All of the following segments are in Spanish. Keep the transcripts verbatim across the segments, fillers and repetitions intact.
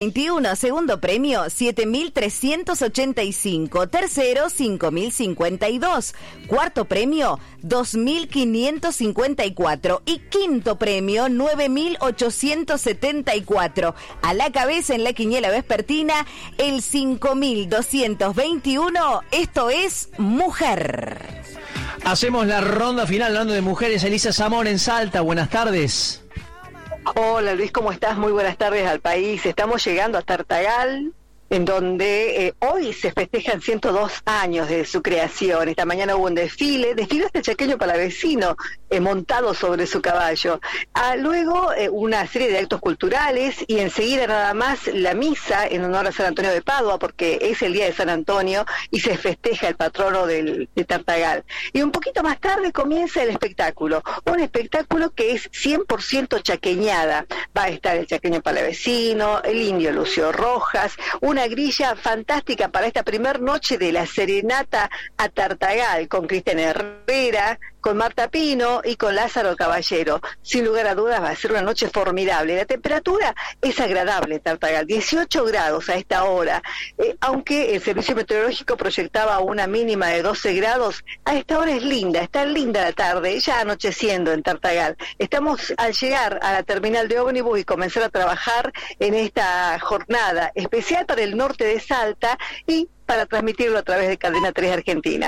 veintiuno, segundo premio siete mil trescientos ochenta y cinco, tercero cinco mil cincuenta y dos, cuarto premio dos mil quinientos cincuenta y cuatro y quinto premio nueve mil ochocientos setenta y cuatro. A la cabeza en la quiniela vespertina el cinco mil doscientos veintiuno, esto es Mujer. Hacemos la ronda final hablando de mujeres. Elisa Zamora en Salta, buenas tardes. Hola Luis, ¿cómo estás? Muy buenas tardes al país. Estamos llegando a Tartagal, en donde eh, hoy se festejan ciento dos años de su creación. Esta mañana hubo un desfile, desfile este chaqueño palavecino, eh, montado sobre su caballo. Ah, luego eh, una serie de actos culturales y enseguida nada más la misa en honor a San Antonio de Padua, porque es el día de San Antonio y se festeja el patrono del, de Tartagal. Y un poquito más tarde comienza el espectáculo, un espectáculo que es cien por ciento chaqueñada. Va a estar el chaqueño palavecino, el indio Lucio Rojas, un una grilla fantástica para esta primer noche de la serenata a Tartagal, con Cristian Herrera, con Marta Pino y con Lázaro Caballero. Sin lugar a dudas va a ser una noche formidable. La temperatura es agradable en Tartagal, dieciocho grados a esta hora, eh, aunque el servicio meteorológico proyectaba una mínima de doce grados, a esta hora es linda, está linda la tarde, ya anocheciendo en Tartagal. Estamos al llegar a la terminal de ómnibus y comenzar a trabajar en esta jornada especial para el norte de Salta y para transmitirlo a través de Cadena tres Argentina.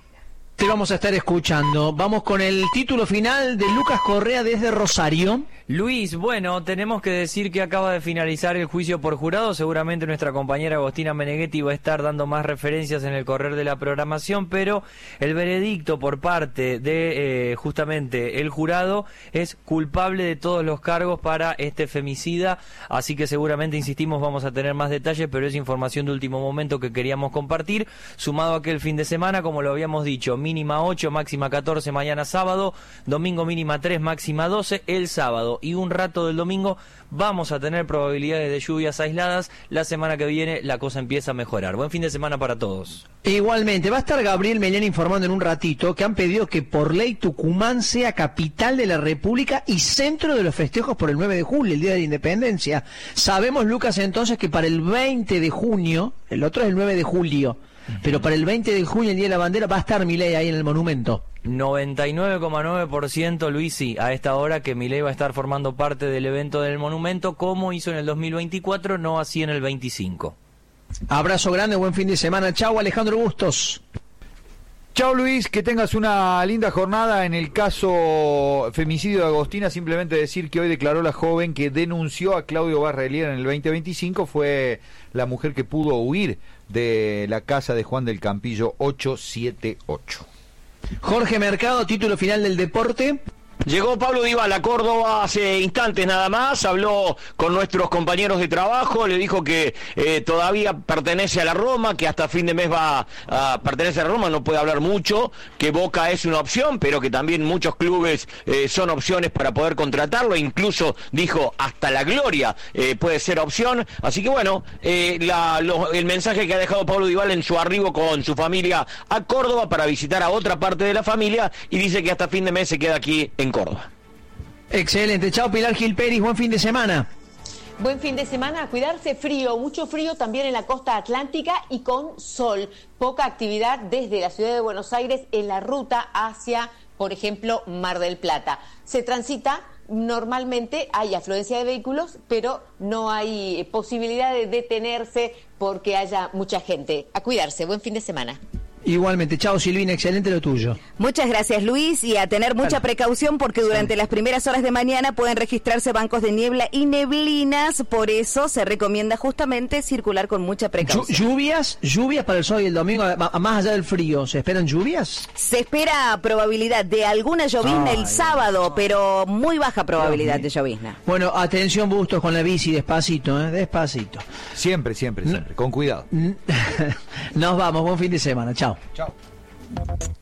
Te vamos a estar escuchando. Vamos con el título final de Lucas Correa desde Rosario. Luis, bueno, tenemos que decir que acaba de finalizar el juicio por jurado. Seguramente nuestra compañera Agostina Meneghetti va a estar dando más referencias en el correr de la programación, pero el veredicto por parte de eh, justamente el jurado es culpable de todos los cargos para este femicida, así que seguramente, insistimos, vamos a tener más detalles, pero es información de último momento que queríamos compartir, sumado a que el fin de semana, como lo habíamos dicho, mínima ocho, máxima catorce mañana sábado, domingo mínima tres, máxima doce, el sábado y un rato del domingo vamos a tener probabilidades de lluvias aisladas. La semana que viene la cosa empieza a mejorar. Buen fin de semana para todos. Igualmente, va a estar Gabriel Melián informando en un ratito que han pedido que por ley Tucumán sea capital de la República y centro de los festejos por el nueve de julio, el Día de la Independencia. Sabemos, Lucas, entonces que para el veinte de junio, el otro es el nueve de julio, pero para el veinte de junio, el Día de la Bandera, va a estar Milei ahí en el monumento. noventa y nueve coma nueve por ciento, Luis, sí, a esta hora que Milei va a estar formando parte del evento del monumento, como hizo en el dos mil veinticuatro, no así en el veinticinco. Abrazo grande, buen fin de semana. Chau, Alejandro Bustos. Chao Luis, que tengas una linda jornada. En el caso femicidio de Agostina, simplemente decir que hoy declaró la joven que denunció a Claudio Barrelier en el veinte veinticinco, fue la mujer que pudo huir de la casa de Juan del Campillo ochocientos setenta y ocho. Jorge Mercado, título final del deporte. Llegó Pablo Dybala a Córdoba hace instantes nada más, habló con nuestros compañeros de trabajo, le dijo que eh, todavía pertenece a la Roma, que hasta fin de mes va a pertenecer a la Roma, no puede hablar mucho, que Boca es una opción, pero que también muchos clubes eh, son opciones para poder contratarlo, incluso dijo hasta la Gloria eh, puede ser opción, así que bueno, eh, la, lo, el mensaje que ha dejado Pablo Dybala en su arribo con su familia a Córdoba para visitar a otra parte de la familia, y dice que hasta fin de mes se queda aquí en Córdoba. Excelente, chao Pilar Gil Peris, buen fin de semana. Buen fin de semana, cuidarse, frío, mucho frío también en la costa atlántica y con sol, poca actividad desde la ciudad de Buenos Aires en la ruta hacia, por ejemplo, Mar del Plata. Se transita normalmente, hay afluencia de vehículos, pero no hay posibilidad de detenerse porque haya mucha gente. A cuidarse, buen fin de semana. Igualmente, chao Silvina, excelente lo tuyo. Muchas gracias Luis, y a tener mucha precaución porque durante las primeras horas de mañana pueden registrarse bancos de niebla y neblinas, por eso se recomienda justamente circular con mucha precaución. ¿Lluvias? ¿Lluvias para el sábado y el domingo? Más allá del frío, ¿se esperan lluvias? Se espera probabilidad de alguna llovizna Ay, el sábado, pero muy baja probabilidad de llovizna. Bueno, atención Bustos con la bici, despacito, ¿eh? Despacito. Siempre, siempre, siempre, no, con cuidado. Nos vamos, buen fin de semana, chao. Chao.